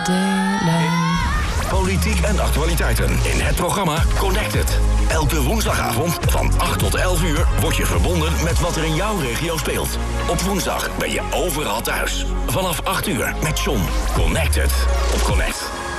Politiek en actualiteiten in het programma Connected. Elke woensdagavond van 8 tot 11 uur word je verbonden met wat er in jouw regio speelt. Op woensdag ben je overal thuis. Vanaf 8 uur met John. Connected op Connect.